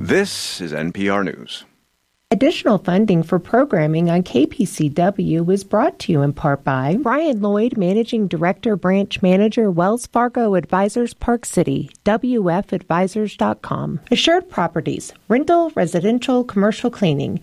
This is NPR News. Additional funding for programming on KPCW was brought to you in part by Brian Lloyd, Managing Director, Branch Manager, Wells Fargo Advisors, Park City, WFadvisors.com. Assured Properties, rental, residential, commercial cleaning,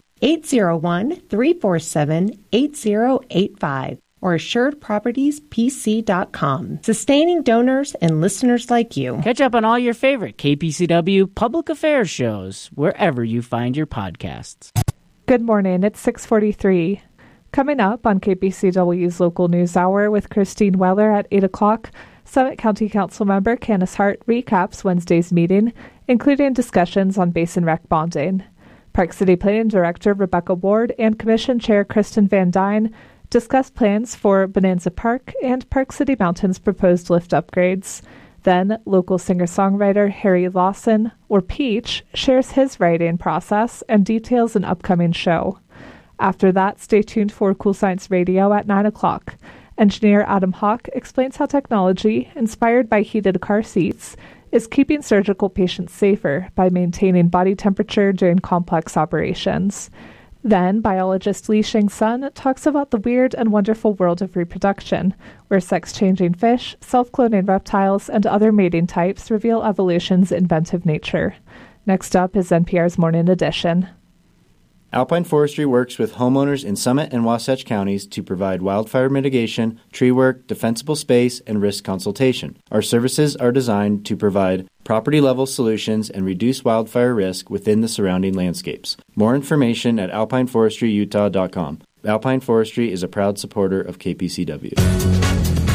801-347-8085. or AssuredPropertiesPC.com. Sustaining donors and listeners like you. Catch up on all your favorite KPCW public affairs shows wherever you find your podcasts. Good morning. It's 6:43. Coming up on KPCW's Local News Hour with Christine Weller at 8 o'clock, Summit County Council member Candace Hart recaps Wednesday's meeting, including discussions on Basin Rec bonding. Park City Planning Director Rebecca Ward and Commission Chair Kristen Van Dyne discuss plans for Bonanza Park and Park City Mountain's proposed lift upgrades. Then, local singer-songwriter Harry Lawson, or Peach, shares his writing process and details an upcoming show. After that, stay tuned for Cool Science Radio at 9 o'clock. Engineer Adam Hawk explains how technology, inspired by heated car seats, is keeping surgical patients safer by maintaining body temperature during complex operations. Then, biologist Li Sheng-sun talks about the weird and wonderful world of reproduction, where sex-changing fish, self-cloning reptiles, and other mating types reveal evolution's inventive nature. Next up is NPR's Morning Edition. Alpine Forestry works with homeowners in Summit and Wasatch counties to provide wildfire mitigation, tree work, defensible space, and risk consultation. Our services are designed to provide property-level solutions and reduce wildfire risk within the surrounding landscapes. More information at alpineforestryutah.com. Alpine Forestry is a proud supporter of KPCW.